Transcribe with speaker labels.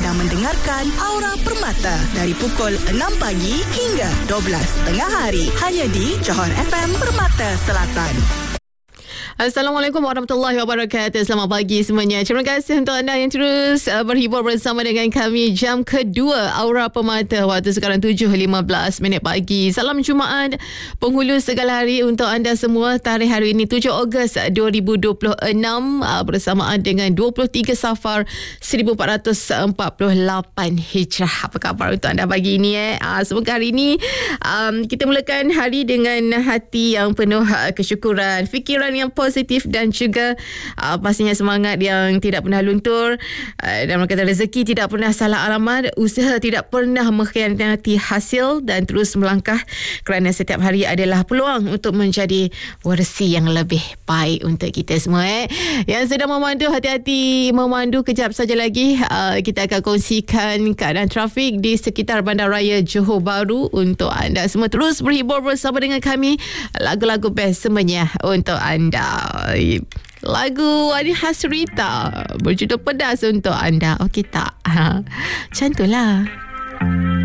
Speaker 1: sedang mendengarkan Aura Permata dari pukul 6 pagi hingga 12 tengah hari. Hanya di Johor FM Permata Selatan.
Speaker 2: Assalamualaikum warahmatullahi wabarakatuh. Selamat pagi semuanya. Terima kasih untuk anda yang terus berhibur bersama dengan kami. Jam kedua Aura Permata. Waktu sekarang 7.15 pagi. Salam Jumaat penghulu segala hari untuk anda semua. Tarikh hari ini 7 Ogos 2026 bersamaan dengan 23 Safar 1448 Hijrah. Apa khabar untuk anda pagi ini? Semoga hari ini kita mulakan hari dengan hati yang penuh kesyukuran, fikiran yang positif dan juga pastinya semangat yang tidak pernah luntur, dan kata rezeki tidak pernah salah alamat, usaha tidak pernah mengkhianati hasil dan terus melangkah kerana setiap hari adalah peluang untuk menjadi warisi yang lebih baik untuk kita semua. Yang sedang memandu, hati-hati memandu. Kejap saja lagi kita akan kongsikan keadaan trafik di sekitar Bandaraya Johor Bahru untuk anda semua. Terus berhibur bersama dengan kami. Lagu-lagu best semuanya untuk anda. Lagu Wani Hasrita berjudul Pedas untuk anda. Okey tak? Macam itulah.